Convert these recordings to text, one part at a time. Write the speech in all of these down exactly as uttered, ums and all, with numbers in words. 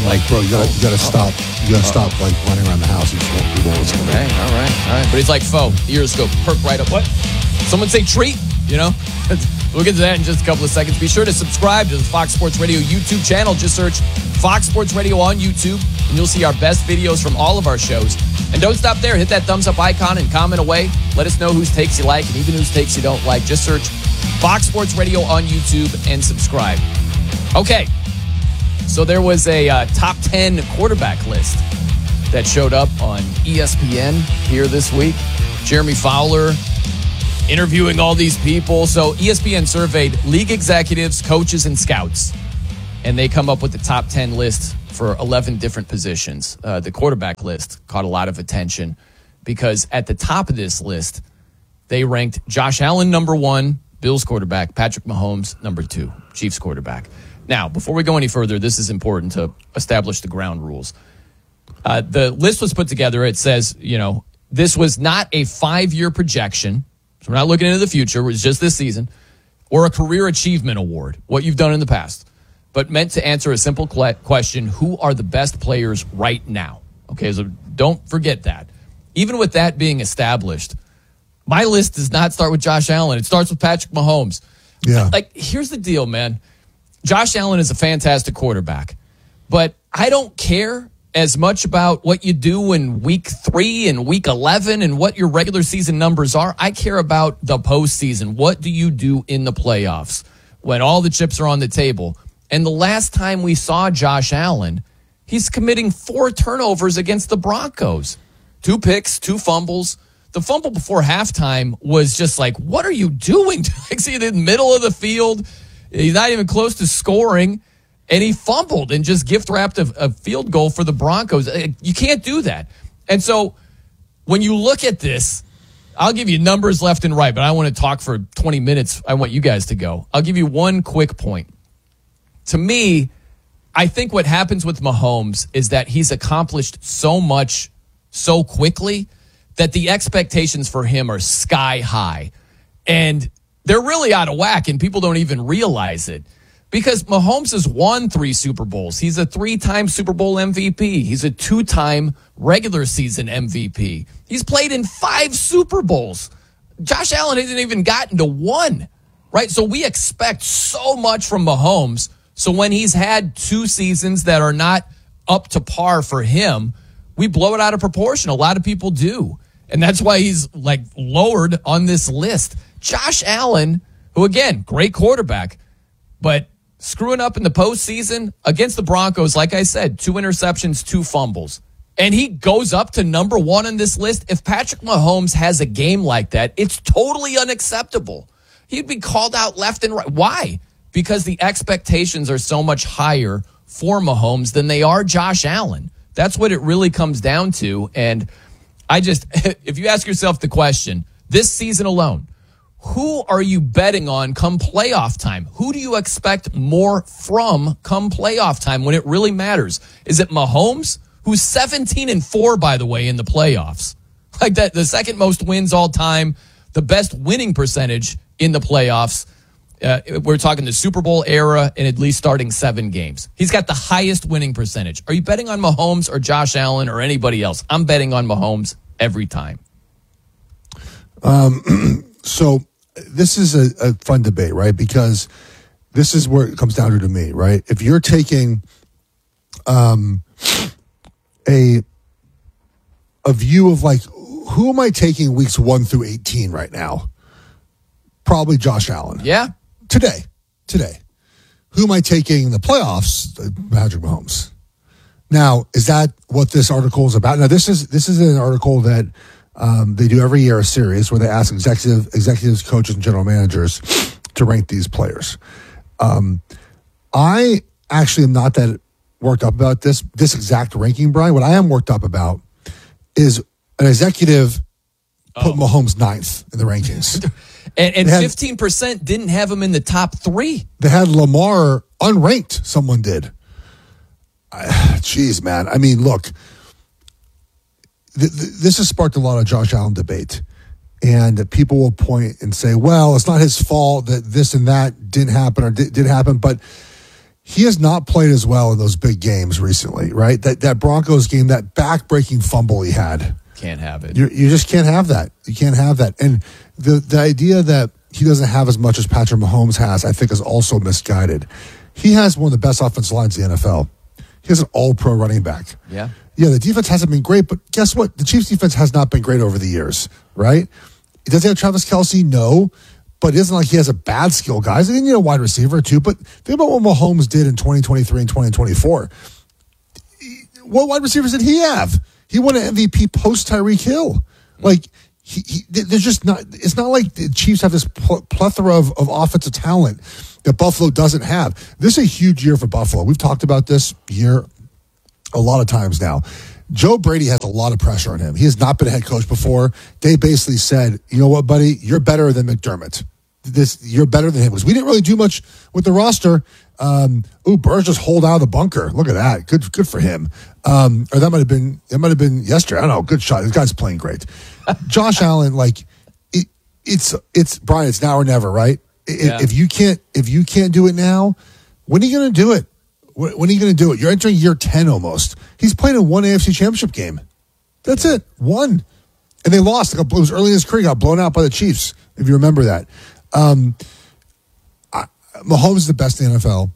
like, bro, you gotta, you gotta stop. You gotta stop, like, running around the house. You just won't, you won't listen to Okay, all right, all right. But he's like, Fo, ears go perk right up. What? Someone say treat, you know? We'll get to that in just a couple of seconds. Be sure to subscribe to the Fox Sports Radio YouTube channel. Just search Fox Sports Radio on YouTube, and you'll see our best videos from all of our shows. And don't stop there. Hit that thumbs up icon and comment away. Let us know whose takes you like and even whose takes you don't like. Just search Fox Sports Radio on YouTube and subscribe. Okay, so there was a uh, top ten quarterback list that showed up on E S P N here this week. Jeremy Fowler interviewing all these people. So E S P N surveyed league executives, coaches, and scouts, and they come up with the top ten list for eleven different positions. Uh, the quarterback list caught a lot of attention because at the top of this list, they ranked Josh Allen number one, Bills quarterback, Patrick Mahomes number two, Chiefs quarterback. Now, before we go any further, this is important to establish the ground rules. Uh, the list was put together. It says, you know, this was not a five-year projection. So we're not looking into the future. It was just this season. Or a career achievement award, what you've done in the past. But meant to answer a simple question, who are the best players right now? Okay, so don't forget that. Even with that being established, my list does not start with Josh Allen. It starts with Patrick Mahomes. Yeah. Like, here's the deal, man. Josh Allen is a fantastic quarterback. But I don't care as much about what you do in week three and week eleven and what your regular season numbers are. I care about the postseason. What do you do in the playoffs when all the chips are on the table? And the last time we saw Josh Allen, he's committing four turnovers against the Broncos. Two picks, two fumbles. The fumble before halftime was just like, what are you doing? Like, see, in the middle of the field, he's not even close to scoring. And he fumbled and just gift-wrapped a, a field goal for the Broncos. You can't do that. And so when you look at this, I'll give you numbers left and right, but I want to talk for twenty minutes. I want you guys to go. I'll give you one quick point. To me, I think what happens with Mahomes is that he's accomplished so much so quickly that the expectations for him are sky high. And they're really out of whack, and people don't even realize it. Because Mahomes has won three Super Bowls. He's a three-time Super Bowl M V P. He's a two-time regular season M V P. He's played in five Super Bowls. Josh Allen hasn't even gotten to one, right? So we expect so much from Mahomes. So when he's had two seasons that are not up to par for him, we blow it out of proportion. A lot of people do. And that's why he's, like, lowered on this list. Josh Allen, who, again, great quarterback, but screwing up in the postseason against the Broncos, like I said, two interceptions, two fumbles. And he goes up to number one on this list. If Patrick Mahomes has a game like that, it's totally unacceptable. He'd be called out left and right. Why? Because the expectations are so much higher for Mahomes than they are Josh Allen. That's what it really comes down to. And I just, if you ask yourself the question, this season alone, who are you betting on come playoff time? Who do you expect more from come playoff time when it really matters? Is it Mahomes, who's seventeen and four, by the way, in the playoffs? Like that, the second most wins all time, the best winning percentage in the playoffs. Uh, we're talking the Super Bowl era and at least starting seven games. He's got the highest winning percentage. Are you betting on Mahomes or Josh Allen or anybody else? I'm betting on Mahomes every time. Um, so this is a, a fun debate, right? Because this is where it comes down to to me, right? If you're taking um, a a view of like, who am I taking weeks one through eighteen right now? Probably Josh Allen. Yeah. Today. Today. Who am I taking in the playoffs? Patrick Mahomes. Now, is that what this article is about? Now, this is this is an article that um, they do every year, a series where they ask executive executives, coaches, and general managers to rank these players. Um, I actually am not that worked up about this this exact ranking, Brian. What I am worked up about is an executive put oh. Mahomes ninth in the rankings. and and had, fifteen percent didn't have him in the top three. They had Lamar unranked, someone did. Jeez, man. I mean, look, th- th- this has sparked a lot of Josh Allen debate. And people will point and say, well, it's not his fault that this and that didn't happen or did, did happen. But he has not played as well in those big games recently, right? That that Broncos game, that back-breaking fumble he had. Can't have it. You you just can't have that. You can't have that. And the the idea that he doesn't have as much as Patrick Mahomes has, I think, is also misguided. He has one of the best offensive lines in the N F L. He has an all-pro running back. Yeah. Yeah, the defense hasn't been great, but guess what? The Chiefs' defense has not been great over the years, right? Does he have Travis Kelce? No. But it isn't like he has a bad skill, guys. They need a wide receiver, too. But think about what Mahomes did in twenty twenty-three and twenty twenty-four. What wide receivers did he have? He won an M V P post Tyreek Hill. Like, he, he, there's just not, it's not like the Chiefs have this pl- plethora of, of offensive talent that Buffalo doesn't have. This is a huge year for Buffalo. We've talked about this year a lot of times now. Joe Brady has a lot of pressure on him. He has not been a head coach before. They basically said, you know what, buddy, you're better than McDermott. This, you're better than him. Because we didn't really do much with the roster. Um, ooh, Burrs just hold out of the bunker. Look at that. Good, good for him. Um, or that might have been, that might have been yesterday. I don't know. Good shot. This guy's playing great. Josh Allen, like it, it's, it's Brian. It's now or never, right? Yeah. If you can't, if you can't do it now, when are you going to do it? When are you going to do it? You're entering year ten almost. He's played in one A F C Championship game. That's it. One. And they lost. It was early in his career. Got blown out by the Chiefs, if you remember that. Um, I, Mahomes is the best in the N F L.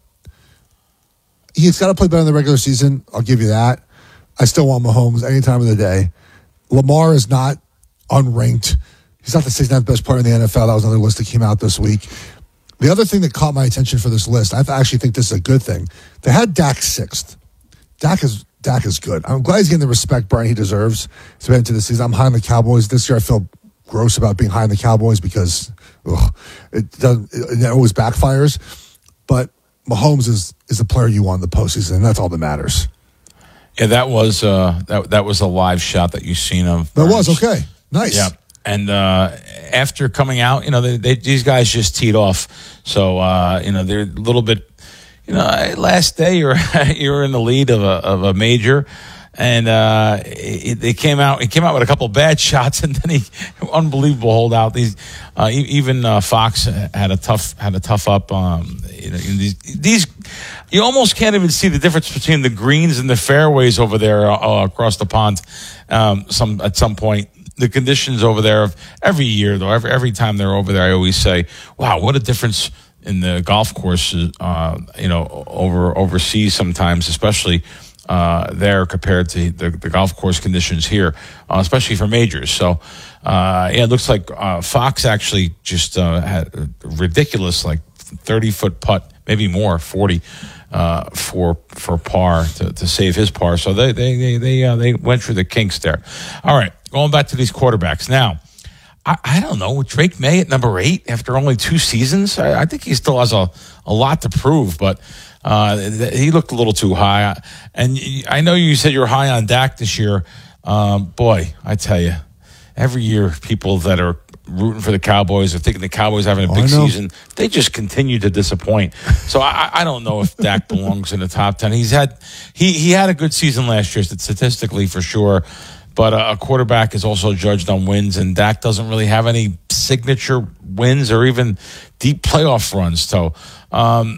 He's got to play better in the regular season. I'll give you that. I still want Mahomes any time of the day. Lamar is not unranked. He's not the sixth-ninth best player in the N F L. That was another list that came out this week. The other thing that caught my attention for this list, I actually think this is a good thing. They had Dak sixth. Dak is Dak is good. I'm glad he's getting the respect, Brian, he deserves. He's been into the season. I'm high on the Cowboys. This year I feel gross about being high on the Cowboys because ugh, it doesn't it, it always backfires. But Mahomes is is the player you want in the postseason, and that's all that matters. Yeah, that was uh, that that was a live shot that you seen of. That was okay. Nice. Yeah. And uh, after coming out, you know, they, they, these guys just teed off. So, uh, you know, they're a little bit, you know, last day you're, you're in the lead of a, of a major. And uh, it, they came out, he came out with a couple of bad shots and then he, unbelievable holdout. These, uh, even uh, Fox had a tough, had a tough up. Um, you know, these, these, you almost can't even see the difference between the greens and the fairways over there uh, across the pond. Um, some, at some point. The conditions over there, every year though, every every time they're over there, I always say, "Wow, what a difference in the golf courses." Uh, you know, over overseas sometimes, especially uh, there compared to the, the golf course conditions here, uh, especially for majors. So, uh, yeah, it looks like uh, Fox actually just uh, had a ridiculous, like thirty foot putt, maybe more, forty. Uh, for for par to, to save his par, so they they they they, uh, they went through the kinks there. All right, going back to these quarterbacks now. I, I don't know, Drake May at number eight after only two seasons. I, I think he still has a, a lot to prove, but uh, th- he looked a little too high. And I know you said you're high on Dak this year. Um, boy, I tell you, every year people that are rooting for the Cowboys or thinking the Cowboys having a big oh, season, they just continue to disappoint. So I, I don't know if Dak belongs in the top ten. He's had he he had a good season last year, statistically for sure. But a, a quarterback is also judged on wins, and Dak doesn't really have any signature wins or even deep playoff runs. So um,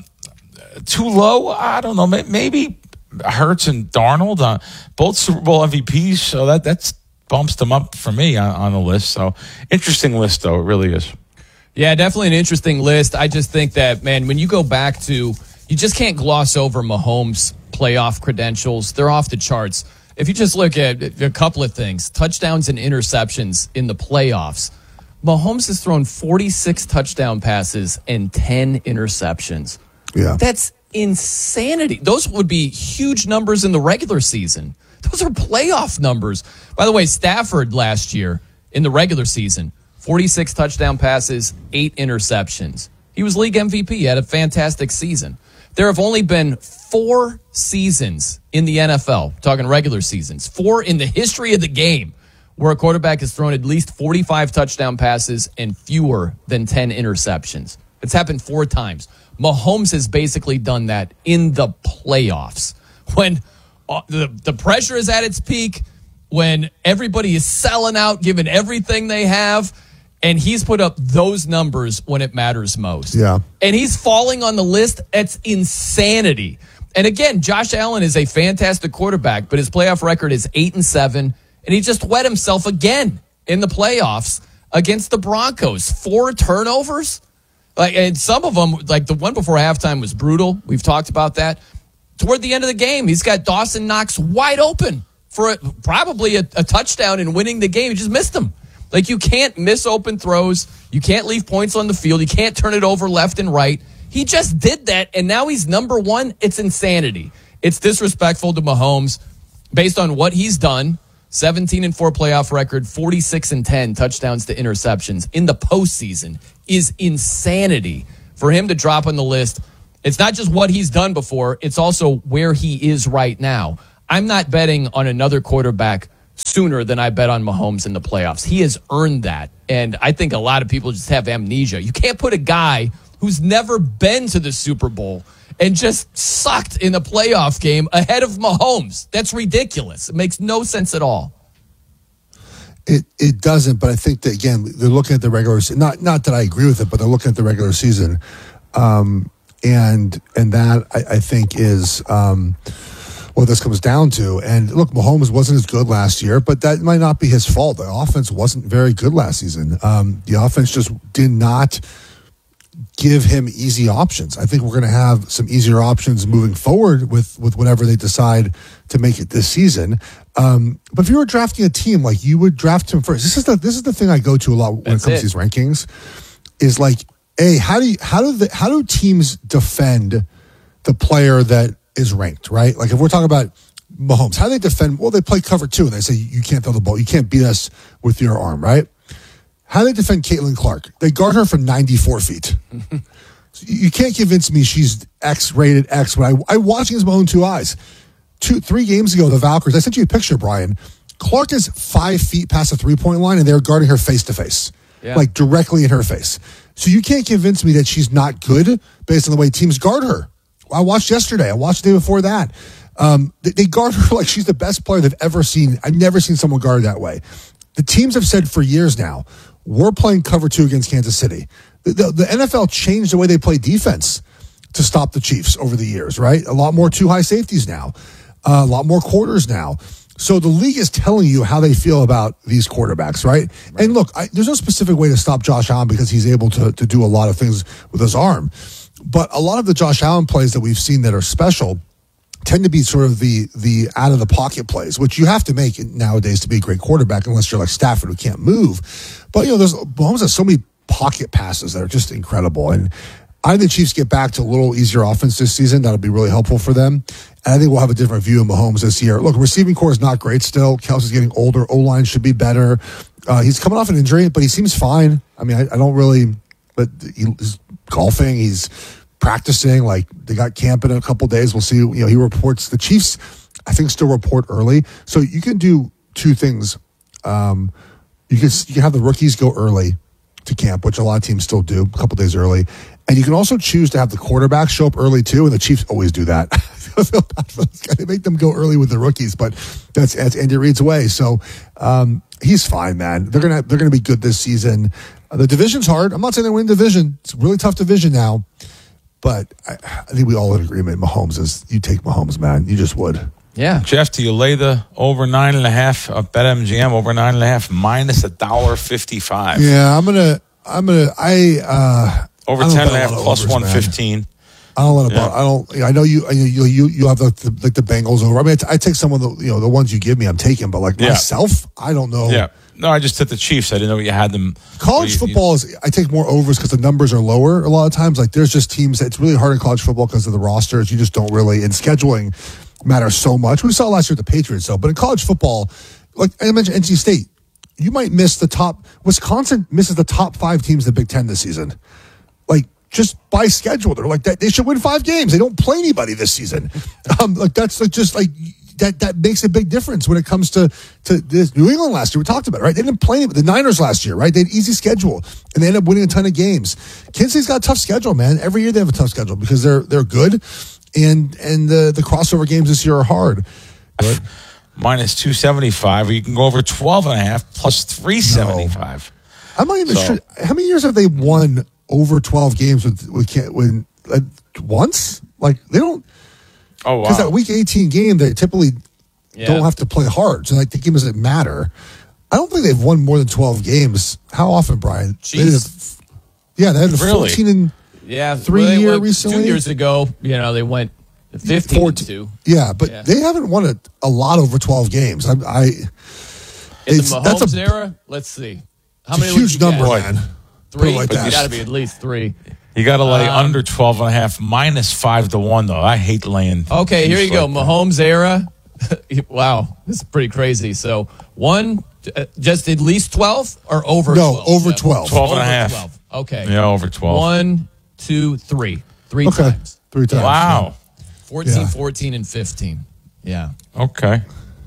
too low, I don't know. Maybe Hurts and Darnold, uh, both Super Bowl M V Ps. So that that's. Bumps them up for me on, on the list. So interesting list, though. It really is. Yeah, definitely an interesting list. I just think that, man, when you go back to, you just can't gloss over Mahomes' playoff credentials. They're off the charts. If you just look at a couple of things, touchdowns and interceptions in the playoffs, Mahomes has thrown forty-six touchdown passes and ten interceptions. Yeah. That's insanity. Those would be huge numbers in the regular season. Those are playoff numbers. By the way, Stafford last year in the regular season, forty-six touchdown passes, eight interceptions. He was league M V P. He had a fantastic season. There have only been four seasons in the N F L, talking regular seasons, four in the history of the game, where a quarterback has thrown at least forty-five touchdown passes and fewer than ten interceptions. It's happened four times. Mahomes has basically done that in the playoffs. When Uh, the, the pressure is at its peak, when everybody is selling out, giving everything they have, And he's put up those numbers when it matters most. Yeah. And he's falling on the list. It's insanity. And again, Josh Allen is a fantastic quarterback, but his playoff record is eight and seven, and he just wet himself again in the playoffs against the Broncos. Four turnovers, like, and some of them, like the one before halftime, was brutal. We've talked about that. Toward the end of the game, he's got Dawson Knox wide open for a, probably a, a touchdown and winning the game. He just missed him. Like, you can't miss open throws. You can't leave points on the field. You can't turn it over left and right. He just did that, and now he's number one. It's insanity. It's disrespectful to Mahomes based on what he's done. seventeen and four playoff record, forty-six and ten touchdowns to interceptions in the postseason is insanity for him to drop on the list. It's not just what he's done before. It's also where he is right now. I'm not betting on another quarterback sooner than I bet on Mahomes in the playoffs. He has earned that, and I think a lot of people just have amnesia. You can't put a guy who's never been to the Super Bowl and just sucked in a playoff game ahead of Mahomes. That's ridiculous. It makes no sense at all. It it doesn't, but I think that, again, they're looking at the regular season. Not, not that I agree with it, but they're looking at the regular season. Um, and and that, I, I think, is um, what this comes down to. And look, Mahomes wasn't as good last year, but that might not be his fault. The offense wasn't very good last season. Um, the offense just did not give him easy options. I think we're going to have some easier options moving forward with, with whatever they decide to make it this season. Um, but if you were drafting a team, like, you would draft him first. This is the this is the thing I go to a lot when That's it comes it. to these rankings. Is like, A, how do you, how do the, how do teams defend the player that is ranked, right? Like, if we're talking about Mahomes, how do they defend? Well, they play cover two, and they say you can't throw the ball, you can't beat us with your arm, right? How do they defend Caitlin Clark? They guard her from ninety-four feet. So you can't convince me she's X-rated X. When I, I watched against my own two eyes. Two, three games ago, the Valkyries, I sent you a picture, Brian. Clark is five feet past the three-point line, and they're guarding her face-to-face, Yeah. like directly in her face. So you can't convince me that she's not good based on the way teams guard her. I watched yesterday. I watched the day before that. Um, they, they guard her like she's the best player they've ever seen. I've never seen someone guard that way. The teams have said for years now, we're playing cover two against Kansas City. The, the, the N F L changed the way they play defense to stop the Chiefs over the years, right? A lot more two high safeties now, uh, a lot more quarters now. So the league is telling you how they feel about these quarterbacks, right? right. And look, I, there's no specific way to stop Josh Allen because he's able to, to do a lot of things with his arm. But a lot of the Josh Allen plays that we've seen that are special tend to be sort of the the out of the pocket plays, which you have to make nowadays to be a great quarterback, unless you're like Stafford who can't move. But you know, there's Mahomes has so many pocket passes that are just incredible, and I think the Chiefs get back to a little easier offense this season. That'll be really helpful for them, and I think we'll have a different view of Mahomes this year. Look, receiving core is not great still. Kelsey's getting older. O line should be better. Uh, he's coming off an injury, but he seems fine. I mean, I, I don't really, but he's golfing. He's practicing. Like, they got camp in a couple days. We'll see. You know, he reports. The Chiefs, I think, still report early. So you can do two things. Um, you can you can have the rookies go early to camp, which a lot of teams still do, a couple days early. And you can also choose to have the quarterback show up early too, and the Chiefs always do that. I feel bad for this guy. They make them go early with the rookies, but that's that's Andy Reid's way. So um, he's fine, man. They're gonna they're gonna be good this season. Uh, the division's hard. I'm not saying they win the division. It's a really tough division now. But I, I think we all in agreement. Mahomes is, you take Mahomes, man. You just would. Yeah. Jeff, do you lay the over nine and a half of BetMGM over nine and a half minus a dollar fifty-five? Yeah, I'm gonna, I'm gonna, I uh, over I don't ten and a bet half lot of plus overs, one man. fifteen. I don't let it. Yeah. I don't. I know you. I know you. You. You have the, the like the Bengals over. I mean, I take some of the you know the ones you give me. I'm taking, but like Yeah. myself, I don't know. Yeah. No, I just took the Chiefs. I didn't know you had them. College you- you- football is. I take more overs because the numbers are lower. A lot of times, like there's just teams. It's really hard in college football because of the rosters. You just don't really. And scheduling matters so much. We saw last year with the Patriots, though. But in college football, like I mentioned, N C State, you might miss the top. Wisconsin misses the top five teams in the Big Ten this season. Like. Just by schedule, they're like that. They should win five games. They don't play anybody this season. Um, like that's like just like that. That makes a big difference when it comes to to this. New England last year. We talked about it, right? They didn't play anybody. The Niners last year, right? They had easy schedule and they ended up winning a ton of games. Kansas City's got a tough schedule, man. Every year they have a tough schedule because they're they're good, and and the the crossover games this year are hard. But, minus two seventy-five, or you can go over twelve and a half plus three seventy-five. I'm not even So- sure. How many years have they won over twelve games with with can't win uh, once? Like they don't Oh, wow. because that week eighteen game they typically Yeah. don't have to play hard. So like the game doesn't matter. I don't think they've won more than twelve games. How often, Brian? They did Jeez. a- yeah, they had a Really? fourteen and Yeah, Three well, they year went- recently? Two years ago, you know, they went fifteen fourteen. two. Yeah, but Yeah. they haven't won a, a lot over twelve games. I, I In the it's- that's Mahomes a- era, let's see. How it's a many would huge you number, get? man. Put Three? it like But that. you got to be at least three. You got to lay Um, under twelve and a half, minus five to one, though. I hate laying. Okay, here juice you go. like that. Mahomes era. Wow, this is pretty crazy. So one, uh, just at least twelve or over No, twelve? over Jeff? twelve. twelve and a Over half. twelve. Okay. Yeah, over twelve. One, two, three. Three Okay, times. three times. Wow. fourteen, Yeah. fourteen, and fifteen. Yeah. Okay.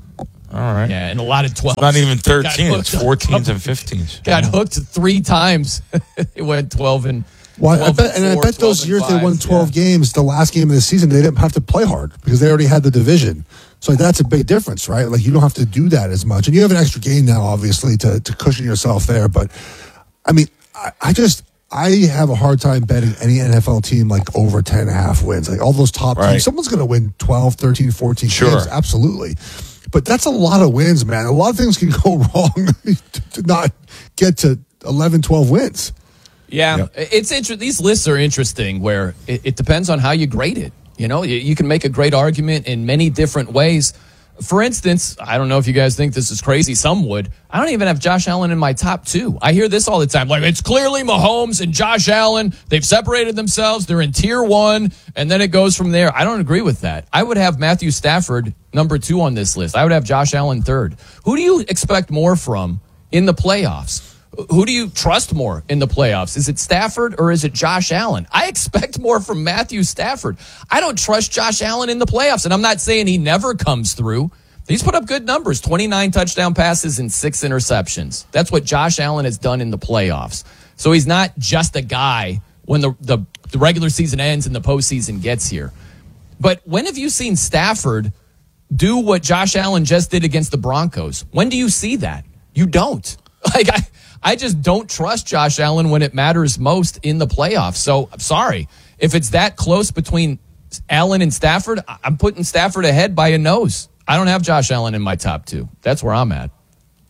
All right. Yeah, and a lot of twelves. Not even Got thirteen. It's hooked on fourteens couple- and fifteens. Got hooked three times. It went twelve and Well, I twelve bet, and I four, bet those twelve years and they won five. twelve Yeah. games. The last game of the season, they didn't have to play hard because they already had the division. So like, that's a big difference, right? Like you don't have to do that as much, and you have an extra game now, obviously, to to cushion yourself there. But I mean, I, I just I have a hard time betting any N F L team like over ten and a half wins. Like all those top Right. teams, someone's going to win twelve, thirteen, fourteen Sure. games, absolutely. But that's a lot of wins, man. A lot of things can go wrong to, to not get to eleven, twelve wins. Yeah, Yep. it's inter- These lists are interesting where it, it depends on how you grade it. You know, you, you can make a great argument in many different ways. For instance, I don't know if you guys think this is crazy. Some would. I don't even have Josh Allen in my top two. I hear this all the time. Like, it's clearly Mahomes and Josh Allen. They've separated themselves. They're in tier one, and then it goes from there. I don't agree with that. I would have Matthew Stafford number two on this list. I would have Josh Allen third. Who do you expect more from in the playoffs? Who do you trust more in the playoffs? Is it Stafford or is it Josh Allen? I expect more from Matthew Stafford. I don't trust Josh Allen in the playoffs, and I'm not saying he never comes through. He's put up good numbers, twenty-nine touchdown passes and six interceptions. That's what Josh Allen has done in the playoffs. So he's not just a guy when the, the, the regular season ends and the postseason gets here. But when have you seen Stafford do what Josh Allen just did against the Broncos? When do you see that? You don't. Like, I, I just don't trust Josh Allen when it matters most in the playoffs. So I'm sorry. If it's that close between Allen and Stafford, I- I'm putting Stafford ahead by a nose. I don't have Josh Allen in my top two. That's where I'm at.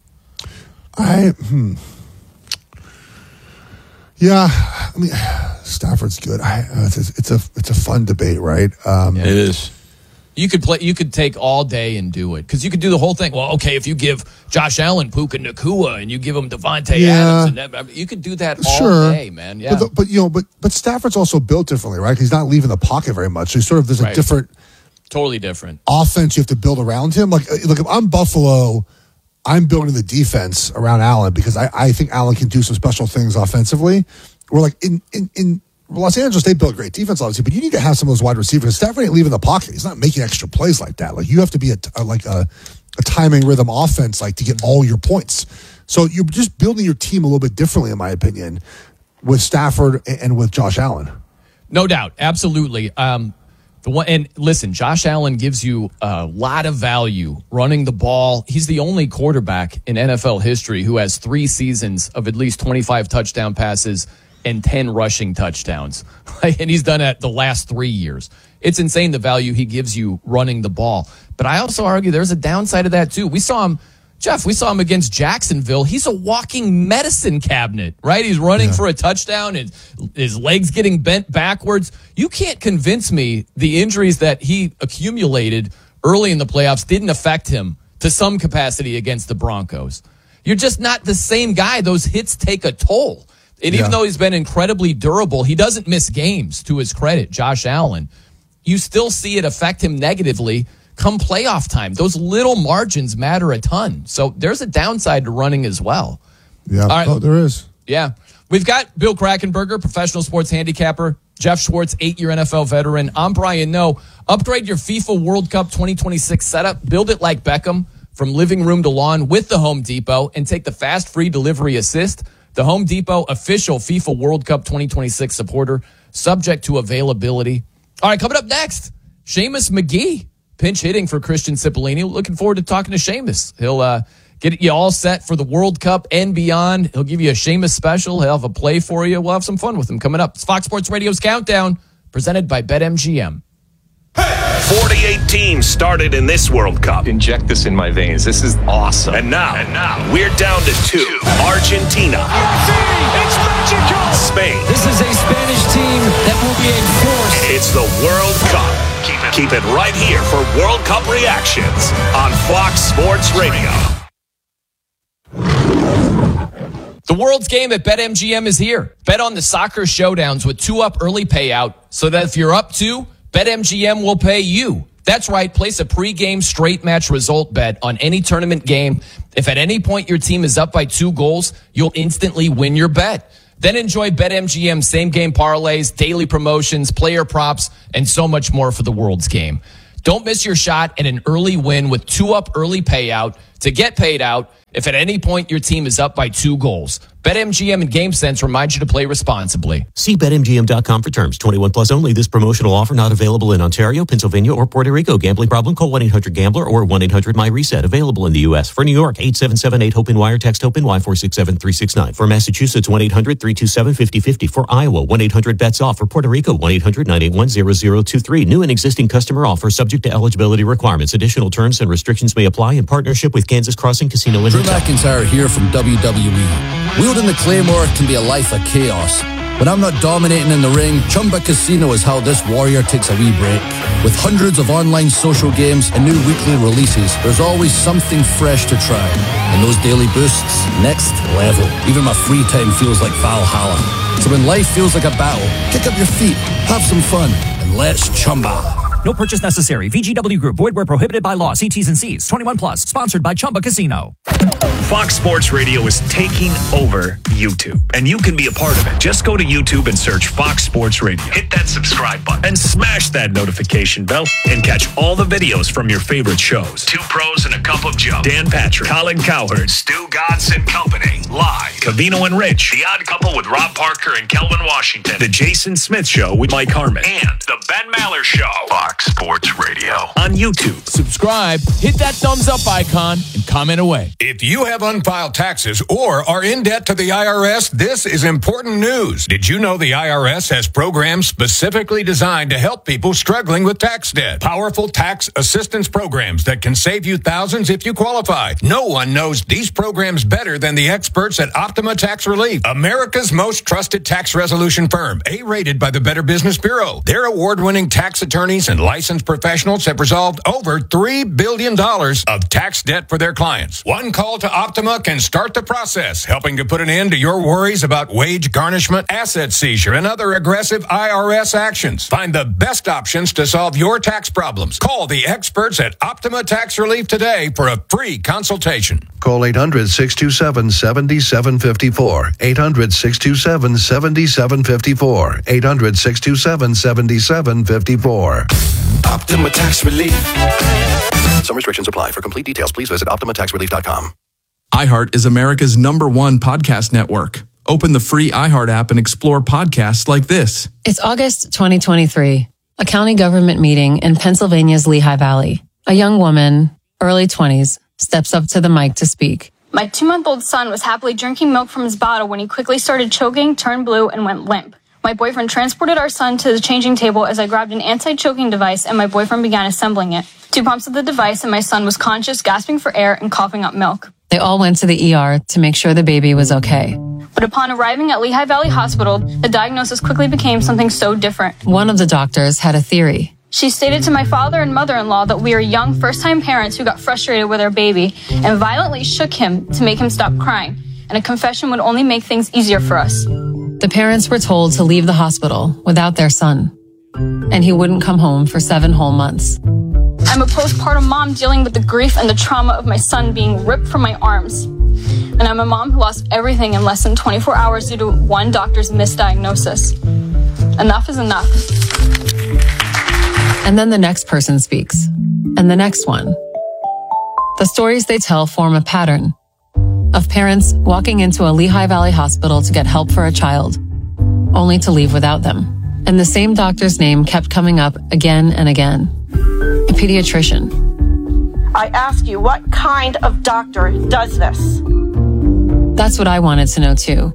I, hmm. Yeah, I mean, Stafford's good. I, uh, it's, a, it's a it's a fun debate, right? Um, It is. You could play. You could take all day and do it because you could do the whole thing. Well, okay, if you give Josh Allen Puka Nacua and you give him Devontae Yeah. Adams, and that, I mean, you could do that all Sure, day, man. Yeah, But, the, but you know, but but Stafford's also built differently, right? 'Cause he's not leaving the pocket very much. So he's sort of there's a Right. different totally different. offense you have to build around him. Like, uh, look, if I'm Buffalo, I'm building the defense around Allen because I, I think Allen can do some special things offensively. We're like in in in. Los Angeles, they built great defense, obviously, but you need to have some of those wide receivers. Stafford ain't leaving the pocket. He's not making extra plays like that. Like you have to be a, a like a, a timing rhythm offense, like to get all your points. So you're just building your team a little bit differently, in my opinion, with Stafford and, and with Josh Allen. No doubt, absolutely. Um, the one and listen, Josh Allen gives you a lot of value running the ball. He's the only quarterback in N F L history who has three seasons of at least twenty-five touchdown passes and ten rushing touchdowns. And he's done it the last three years. It's insane the value he gives you running the ball. But I also argue there's a downside of that too. We saw him, Jeff, we saw him against Jacksonville. He's a walking medicine cabinet, right? He's running Yeah. for a touchdown and his legs getting bent backwards. You can't convince me the injuries that he accumulated early in the playoffs didn't affect him to some capacity against the Broncos. You're just not the same guy. Those hits take a toll. And Yeah. even though he's been incredibly durable, he doesn't miss games, to his credit, Josh Allen. You still see it affect him negatively come playoff time. Those little margins matter a ton. So there's a downside to running as well. Yeah, All right. oh, there is. Yeah. We've got Bill Krackenberger, professional sports handicapper, Jeff Schwartz, eight-year N F L veteran. I'm Brian Noe. Upgrade your FIFA World Cup twenty twenty-six setup. Build it like Beckham from living room to lawn with the Home Depot and take the fast free delivery assist. The Home Depot official FIFA World Cup twenty twenty-six supporter, subject to availability. All right, coming up next, Seamus McGee, pinch hitting for Christian Cipollini. Looking forward to talking to Seamus. He'll uh, get you all set for the World Cup and beyond. He'll give you a Sheamus special. He'll have a play for you. We'll have some fun with him coming up. It's Fox Sports Radio's Countdown, presented by BetMGM. forty-eight teams started in this World Cup. Inject this in my veins. This is awesome. And now, and now we're down to two. Argentina. It's magical. Spain. This is a Spanish team that will be a force. It's the World Cup. Keep it, keep it right here for World Cup reactions on Fox Sports Radio. The World's Game at BetMGM is here. Bet on the soccer showdowns with two up early payout so that if you're up two, BetMGM will pay you. That's right. Place a pregame straight match result bet on any tournament game. If at any point your team is up by two goals, you'll instantly win your bet. Then enjoy BetMGM same-game parlays, daily promotions, player props, and so much more for the World's Game. Don't miss your shot at an early win with two up early payout to get paid out if at any point your team is up by two goals. BetMGM and GameSense remind you to play responsibly. See Bet M G M dot com for terms. twenty-one plus only. This promotional offer not available in Ontario, Pennsylvania, or Puerto Rico. Gambling problem? Call one eight hundred gambler or one eight hundred my reset. Available in the U S. For New York, eight seven seven eight hope wire. Text HOPE-NY four six seven three six nine. For Massachusetts, one eight hundred three two seven five zero five zero. For Iowa, one eight hundred bets off. For Puerto Rico, one eight hundred nine eight one zero zero two three. New and existing customer offer subject to eligibility requirements. Additional terms and restrictions may apply in partnership with Kansas Crossing Casino and Drew McIntyre here from W W E. Wielding the Claymore can be a life of chaos. When I'm not dominating in the ring, Chumba Casino is how this warrior takes a wee break. With hundreds of online social games and new weekly releases, there's always something fresh to try. And those daily boosts, next level. Even my free time feels like Valhalla. So when life feels like a battle, kick up your feet, have some fun, and let's Chumba. No purchase necessary. V G W Group. Void where prohibited by law. See T's and C's. twenty-one plus. Sponsored by Chumba Casino. Fox Sports Radio is taking over YouTube, and you can be a part of it. Just go to YouTube and search Fox Sports Radio. Hit that subscribe button and smash that notification bell and catch all the videos from your favorite shows. Two Pros and a Cup of Joe. Dan Patrick, Colin Cowherd, Stu Godson Company. Live. Cavino and Rich. The Odd Couple with Rob Parker and Kelvin Washington. The Jason Smith Show with Mike Harmon. And The Ben Maller Show. Fox Sports Radio on YouTube. Subscribe, hit that thumbs up icon, and comment away. If you have unfiled taxes or are in debt to the I R S, this is important news. Did you know the I R S has programs specifically designed to help people struggling with tax debt? Powerful tax assistance programs that can save you thousands if you qualify. No one knows these programs better than the experts at Optima Tax Relief, America's most trusted tax resolution firm, A-rated by the Better Business Bureau. Their award-winning tax attorneys and licensed professionals have resolved over three billion dollars of tax debt for their clients. One call to Optima can start the process, helping to put an end to your worries about wage garnishment, asset seizure, and other aggressive I R S actions. Find the best options to solve your tax problems. Call the experts at Optima Tax Relief today for a free consultation. Call eight hundred, six two seven, seven seven five four. eight hundred, six two seven, seven seven five four. eight hundred, six two seven, seven seven five four. Optima Tax Relief. Some restrictions apply. For complete details, please visit optima tax relief dot com. iHeart is America's number one podcast network. Open the free iHeart app and explore podcasts like this. It's August twenty twenty-three, a county government meeting in Pennsylvania's Lehigh Valley. A young woman, early twenties, steps up to the mic to speak. My two-month-old son was happily drinking milk from his bottle when he quickly started choking, turned blue, and went limp. My boyfriend transported our son to the changing table as I grabbed an anti-choking device and my boyfriend began assembling it. Two pumps of the device and my son was conscious, gasping for air and coughing up milk. They all went to the E R to make sure the baby was okay. But upon arriving at Lehigh Valley Hospital, the diagnosis quickly became something so different. One of the doctors had a theory. She stated to my father and mother-in-law that we are young first-time parents who got frustrated with our baby and violently shook him to make him stop crying, and a confession would only make things easier for us. The parents were told to leave the hospital without their son, and he wouldn't come home for seven whole months. I'm a postpartum mom dealing with the grief and the trauma of my son being ripped from my arms. And I'm a mom who lost everything in less than twenty-four hours due to one doctor's misdiagnosis. Enough is enough. And then the next person speaks, and the next one. The stories they tell form a pattern of parents walking into a Lehigh Valley hospital to get help for a child, only to leave without them. And the same doctor's name kept coming up again and again. A pediatrician. I ask you, what kind of doctor does this? That's what I wanted to know too.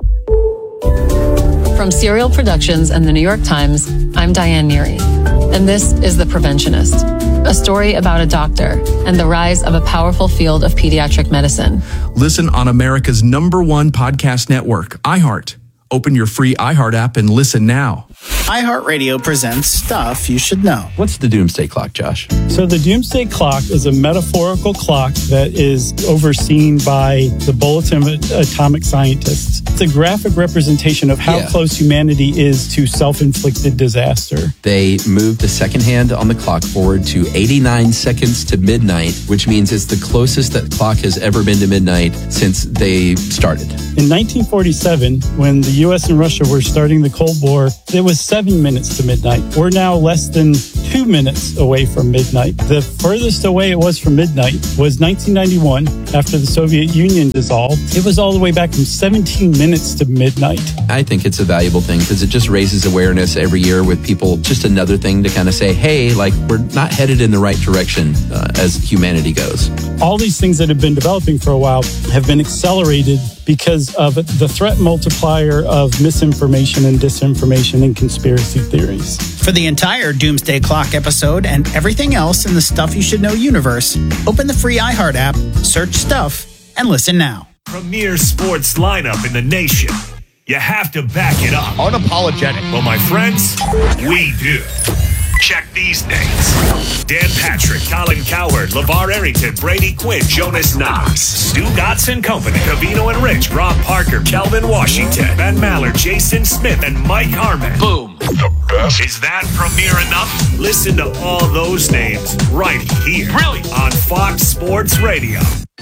From Serial Productions and the New York Times, I'm Diane Neary, and this is The Preventionist, a story about a doctor and the rise of a powerful field of pediatric medicine. Listen on America's number one podcast network, iHeart. Open your free iHeart app and listen now. iHeartRadio presents Stuff You Should Know. What's the Doomsday Clock, Josh? So the Doomsday Clock is a metaphorical clock that is overseen by the Bulletin of Atomic Scientists. It's a graphic representation of how Yeah. close humanity is to self-inflicted disaster. They moved the second hand on the clock forward to eighty-nine seconds to midnight, which means it's the closest that clock has ever been to midnight since they started. In nineteen forty-seven, when the U S and Russia were starting the Cold War, it was seven minutes to midnight. We're now less than two minutes away from midnight. The furthest away it was from midnight was nineteen ninety-one, after the Soviet Union dissolved. It was all the way back from seventeen minutes to midnight. I think it's a valuable thing because it just raises awareness every year with people. Just another thing to kind of say, hey, like we're not headed in the right direction uh, as humanity goes. All these things that have been developing for a while have been accelerated because of the threat multiplier of misinformation and disinformation and conspiracy theories. For the entire Doomsday Clock episode and everything else in the Stuff You Should Know universe, open the free iHeart app, search Stuff, and listen now. Premier sports lineup in the nation. You have to back it up. Unapologetic. Well, my friends, we do. Check these names. Dan Patrick, Colin Cowherd, LeVar Arrington, Brady Quinn, Jonas Knox, Stu Gotts and Company, Cavino and Rich, Rob Parker, Kelvin Washington, Ben Maller, Jason Smith, and Mike Harmon. Boom. The best. Is that premier enough? Listen to all those names right here. Really? On Fox Sports Radio.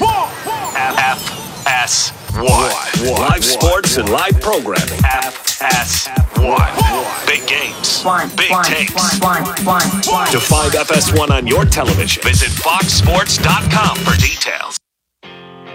F S one. Live sports and live programming. F S one. Big games. Big takes. To find F S one on your television, visit fox sports dot com for details.